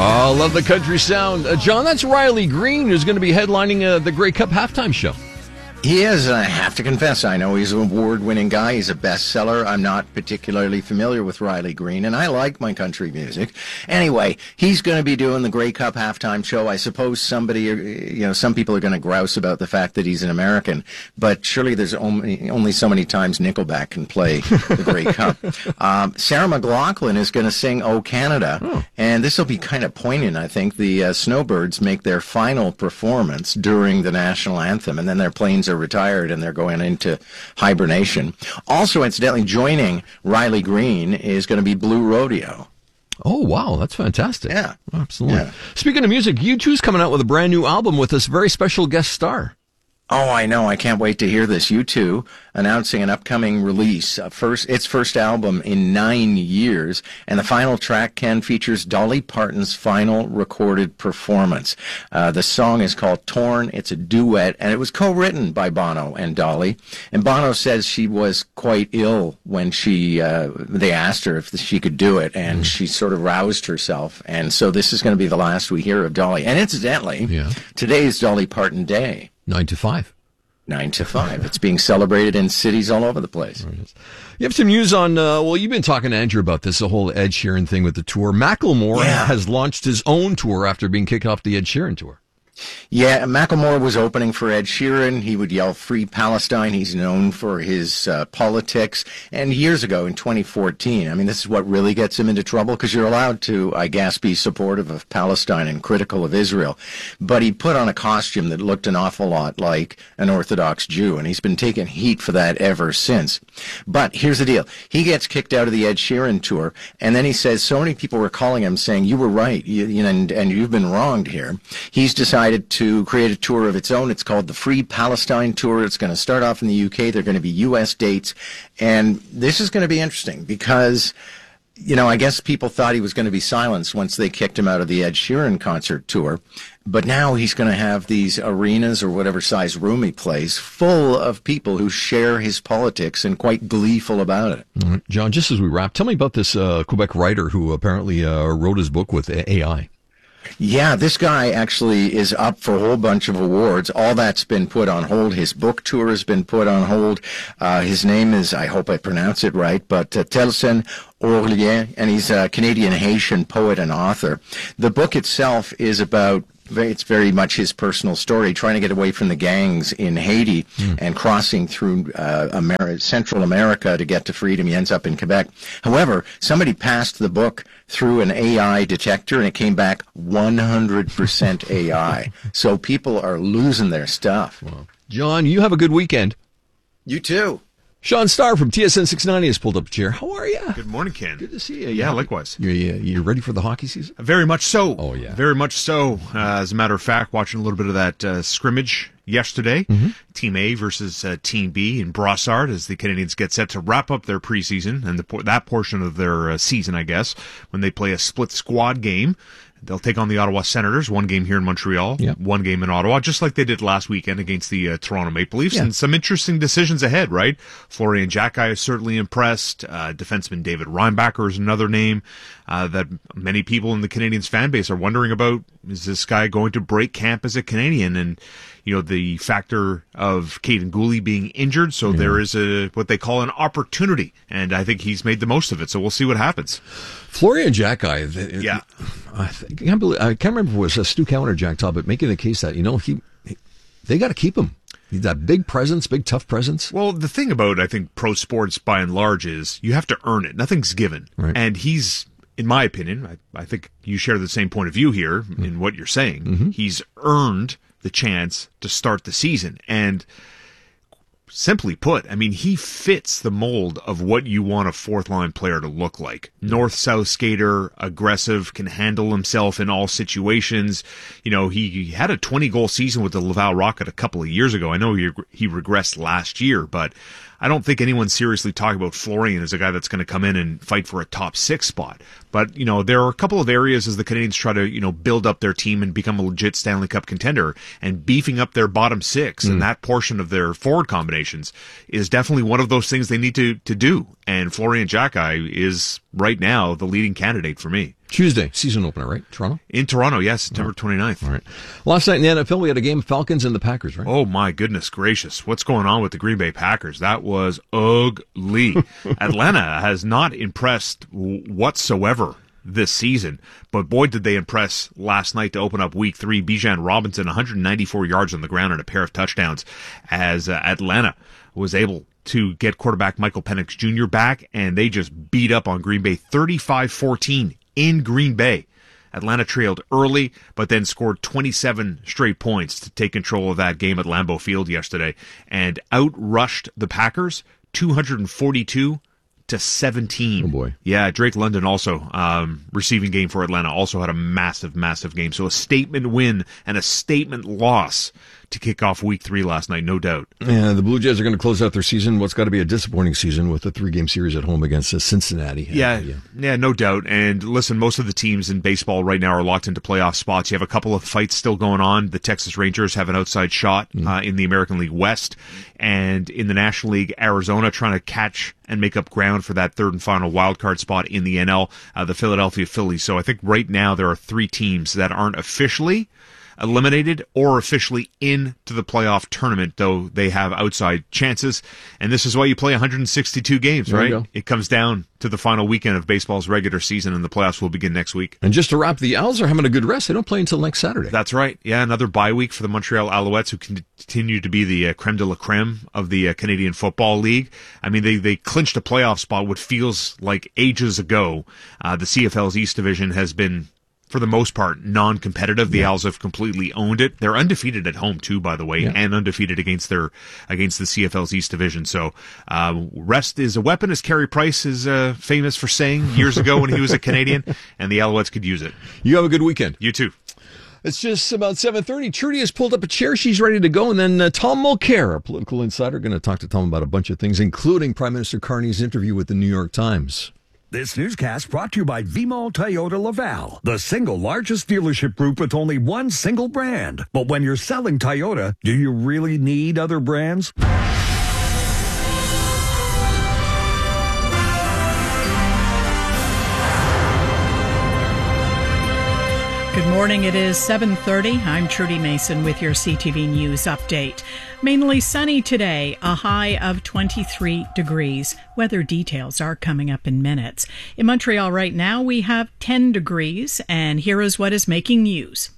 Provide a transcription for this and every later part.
Oh, love the country sound. John, that's Riley Green, who's going to be headlining the Grey Cup halftime show. He is, and I have to confess, I know he's an award-winning guy. He's a bestseller. I'm not particularly familiar with Riley Green, and I like my country music. Anyway, he's going to be doing the Grey Cup halftime show. I suppose some people are going to grouse about the fact that he's an American, but surely there's only so many times Nickelback can play the Grey Cup. Sarah McLachlan is going to sing "Oh Canada," and this will be kind of poignant, I think. The Snowbirds make their final performance during the national anthem, and then their planes are retired and they're going into hibernation. Also, incidentally, joining Riley Green is going to be Blue Rodeo. Oh, wow. That's fantastic. Yeah. Absolutely. Yeah. Speaking of music, U2's coming out with a brand new album with this very special guest star. Oh, I know. I can't wait to hear this. U2 announcing an upcoming release, its first album in 9 years, and the final track, Ken, features Dolly Parton's final recorded performance. The song is called Torn. It's a duet, and it was co-written by Bono and Dolly. And Bono says she was quite ill when they asked her if she could do it, and she sort of roused herself. And so this is going to be the last we hear of Dolly. And incidentally, today is Dolly Parton Day. 9 to 5. 9 to 5. It's being celebrated in cities all over the place. You have some news on, you've been talking to Andrew about this, the whole Ed Sheeran thing with the tour. Macklemore has launched his own tour after being kicked off the Ed Sheeran tour. Yeah, Macklemore was opening for Ed Sheeran. He would yell "Free Palestine." He's known for his politics. And years ago, in 2014, I mean, this is what really gets him into trouble, because you're allowed to, I guess, be supportive of Palestine and critical of Israel. But he put on a costume that looked an awful lot like an Orthodox Jew, and he's been taking heat for that ever since. But here's the deal. He gets kicked out of the Ed Sheeran tour, and then he says so many people were calling him saying, "You were right, and you've been wronged here." He's decided to create a tour of its own. It's called the Free Palestine Tour. It's going to start off in the UK. They're going to be US dates. And this is going to be interesting because, I guess people thought he was going to be silenced once they kicked him out of the Ed Sheeran concert tour. But now he's going to have these arenas, or whatever size room he plays, full of people who share his politics and quite gleeful about it. All right. John, just as we wrap, tell me about this Quebec writer who apparently wrote his book with AI. Yeah, this guy actually is up for a whole bunch of awards. All that's been put on hold. His book tour has been put on hold. His name is, I hope I pronounce it right, but Telsen Orlien, and he's a Canadian-Haitian poet and author. The book itself is about, it's very much his personal story, trying to get away from the gangs in Haiti and crossing through Central America to get to freedom. He ends up in Quebec. However, somebody passed the book through an AI detector, and it came back 100% AI. So people are losing their stuff. Wow. John, you have a good weekend. You too. Sean Starr from TSN 690 has pulled up a chair. How are you? Good morning, Ken. Good to see you. Yeah, likewise. You ready for the hockey season? Very much so. Oh, yeah. Very much so. As a matter of fact, watching a little bit of that scrimmage yesterday, Team A versus Team B in Brossard, as the Canadians get set to wrap up their preseason and that portion of their season, I guess, when they play a split squad game. They'll take on the Ottawa Senators, one game here in Montreal, one game in Ottawa, just like they did last weekend against the Toronto Maple Leafs. And some interesting decisions ahead, right? Florian Xhekaj is certainly impressed. Defenseman David Reinbacher is another name that many people in the Canadiens fan base are wondering about. Is this guy going to break camp as a Canadian? And, the factor of Caden Gooley being injured, so there is what they call an opportunity. And I think he's made the most of it, so we'll see what happens. Florian Xhekaj, I can't remember if it was Stu Cowan or Jack Talbot making the case that, they got to keep him. He's that big presence, big tough presence. Well, the thing about, I think, pro sports by and large is you have to earn it. Nothing's given. Right. And he's, in my opinion, I think you share the same point of view here in what you're saying. He's earned the chance to start the season. And simply put, I mean, he fits the mold of what you want a fourth-line player to look like. North-south skater, aggressive, can handle himself in all situations. He had a 20-goal season with the Laval Rocket a couple of years ago. I know he regressed last year, but I don't think anyone's seriously talking about Florian as a guy that's going to come in and fight for a top 6 spot. But, there are a couple of areas as the Canadians try to, build up their team and become a legit Stanley Cup contender, and beefing up their bottom 6 and that portion of their forward combinations is definitely one of those things they need to do. and Florian Xhekaj is right now the leading candidate for me. Tuesday, season opener, right? Toronto? In Toronto, yes, September 29th. All right. Last night in the NFL, we had a game, Falcons and the Packers, right? Oh, my goodness gracious. What's going on with the Green Bay Packers? That was ugly. Atlanta has not impressed whatsoever this season, but boy, did they impress last night to open up Week 3. Bijan Robinson, 194 yards on the ground and a pair of touchdowns as Atlanta was able to get quarterback Michael Penix Jr. back, and they just beat up on Green Bay 35-14 in Green Bay. Atlanta trailed early, but then scored 27 straight points to take control of that game at Lambeau Field yesterday and outrushed the Packers 242-17. Oh boy. Yeah, Drake London also, receiving game for Atlanta, also had a massive, massive game. So a statement win and a statement loss to kick off Week 3 last night, no doubt. Yeah, the Blue Jays are going to close out their season, what's got to be a disappointing season, with a 3-game series at home against Cincinnati. Yeah, no doubt. And listen, most of the teams in baseball right now are locked into playoff spots. You have a couple of fights still going on. The Texas Rangers have an outside shot in the American League West. And in the National League, Arizona trying to catch and make up ground for that third and final wildcard spot in the NL, the Philadelphia Phillies. So I think right now there are 3 teams that aren't officially eliminated or officially into the playoff tournament, though they have outside chances. And this is why you play 162 games, right? It comes down to the final weekend of baseball's regular season, and the playoffs will begin next week. And just to wrap, the Owls are having a good rest. They don't play until next Saturday. That's right. Yeah, another bye week for the Montreal Alouettes, who continue to be the creme de la creme of the Canadian Football League. I mean, they clinched a playoff spot what feels like ages ago. The CFL's East Division has been, for the most part, non-competitive. The Owls have completely owned it. They're undefeated at home too, by the way, and undefeated against the CFL's East Division. So rest is a weapon, as Carey Price is famous for saying years ago when he was a Canadian, and the Alouettes could use it. You have a good weekend. You too. It's just about 7:30. Trudy has pulled up a chair. She's ready to go. And then Tom Mulcair, our political insider, going to talk to Tom about a bunch of things, including Prime Minister Carney's interview with the New York Times. This newscast brought to you by Vimol Toyota Laval, the single largest dealership group with only one single brand. But when you're selling Toyota, do you really need other brands? Good morning. It is 7:30. I'm Trudy Mason with your CTV News update. Mainly sunny today, a high of 23 degrees. Weather details are coming up in minutes. In Montreal right now, we have 10 degrees, and here is what is making news.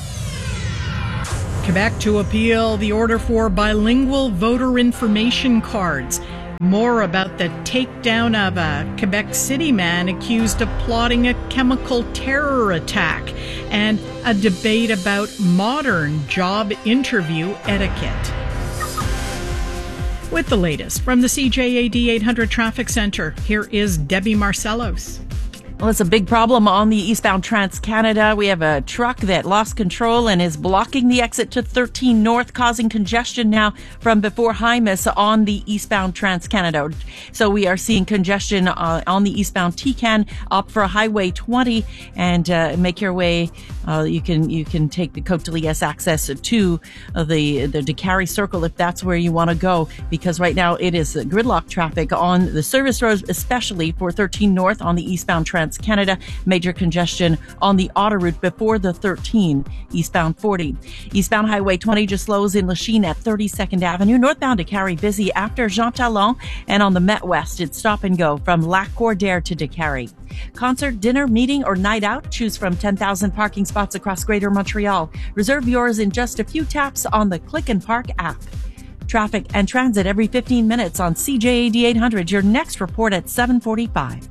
Quebec to appeal the order for bilingual voter information cards. More about the takedown of a Quebec City man accused of plotting a chemical terror attack, and a debate about modern job interview etiquette. With the latest from the CJAD 800 Traffic Center, here is Debbie Marcellos. Well, it's a big problem on the eastbound Trans-Canada. We have a truck that lost control and is blocking the exit to 13 North, causing congestion now from before Hymas on the eastbound Trans-Canada. So we are seeing congestion on the eastbound TCAN up for Highway 20, and make your way. You can take the Côte de Liesse access to the DeCarry Circle if that's where you want to go, because right now it is gridlock traffic on the service roads, especially for 13 North on the eastbound Trans-Canada. Major congestion on the autoroute before the 13 eastbound 40. Eastbound Highway 20 just slows in Lachine at 32nd Avenue. Northbound DeCarry busy after Jean Talon, and on the Met West it's stop and go from Lac Cordaire to DeCarry. Concert, dinner, meeting, or night out? Choose from 10,000 parking spots across Greater Montreal. Reserve yours in just a few taps on the Click and Park app. Traffic and transit every 15 minutes on CJAD 800. Your next report at 7:45.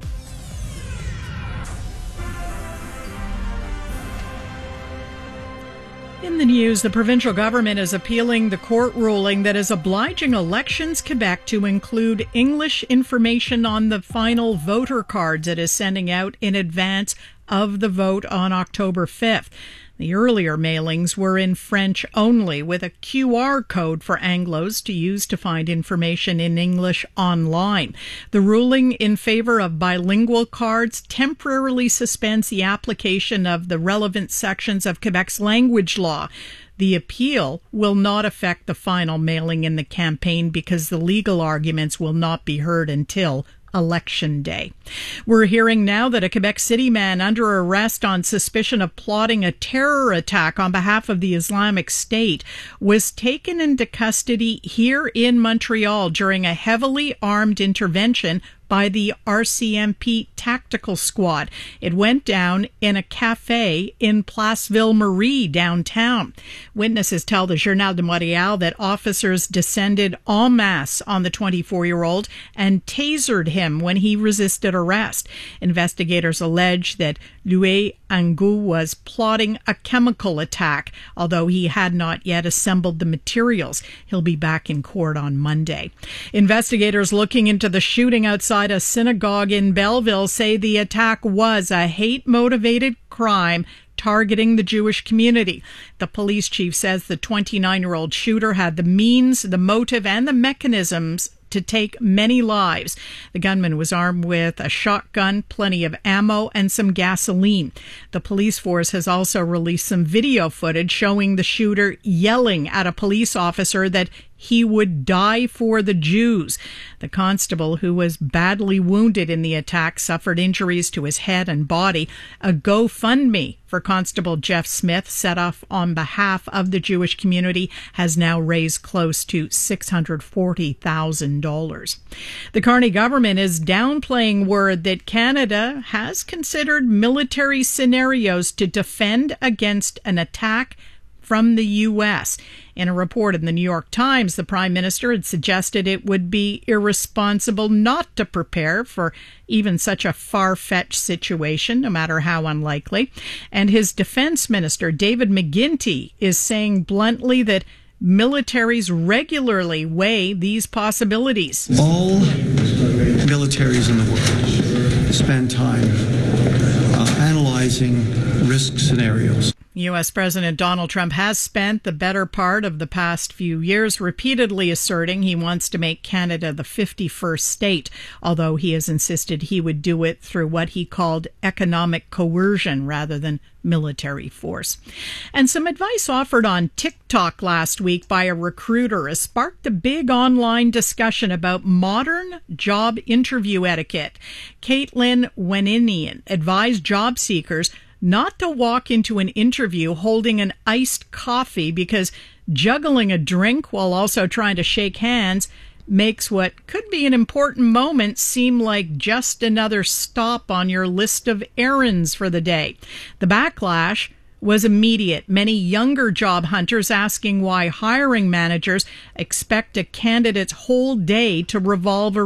In the news, the provincial government is appealing the court ruling that is obliging Elections Quebec to include English information on the final voter cards it is sending out in advance of the vote on October 5th. The earlier mailings were in French only, with a QR code for Anglos to use to find information in English online. The ruling in favor of bilingual cards temporarily suspends the application of the relevant sections of Quebec's language law. The appeal will not affect the final mailing in the campaign because the legal arguments will not be heard until Election Day. We're hearing now that a Quebec City man under arrest on suspicion of plotting a terror attack on behalf of the Islamic State was taken into custody here in Montreal during a heavily armed intervention by the RCMP Tactical Squad. It went down in a cafe in Place Ville-Marie downtown. Witnesses tell the Journal de Montréal that officers descended en masse on the 24-year-old and tasered him when he resisted arrest. Investigators allege that Louis Angou was plotting a chemical attack, although he had not yet assembled the materials. He'll be back in court on Monday. Investigators looking into the shooting outside a synagogue in Belleville say the attack was a hate-motivated crime targeting the Jewish community. The police chief says the 29-year-old shooter had the means, the motive, and the mechanisms to take many lives. The gunman was armed with a shotgun, plenty of ammo, and some gasoline. The police force has also released some video footage showing the shooter yelling at a police officer that he would die for the Jews. The constable, who was badly wounded in the attack, suffered injuries to his head and body. A GoFundMe for Constable Jeff Smith, set off on behalf of the Jewish community, has now raised close to $640,000. The Carney government is downplaying word that Canada has considered military scenarios to defend against an attack from the U.S. In a report in the New York Times, the Prime Minister had suggested it would be irresponsible not to prepare for even such a far-fetched situation, no matter how unlikely. And his Defense Minister, David McGuinty, is saying bluntly that militaries regularly weigh these possibilities. All militaries in the world spend time analyzing risk scenarios. U.S. President Donald Trump has spent the better part of the past few years repeatedly asserting he wants to make Canada the 51st state, although he has insisted he would do it through what he called economic coercion rather than military force. And some advice offered on TikTok last week by a recruiter has sparked a big online discussion about modern job interview etiquette. Caitlin Weninian advised job seekers not to walk into an interview holding an iced coffee because juggling a drink while also trying to shake hands makes what could be an important moment seem like just another stop on your list of errands for the day. The backlash was immediate. Many younger job hunters asking why hiring managers expect a candidate's whole day to revolve around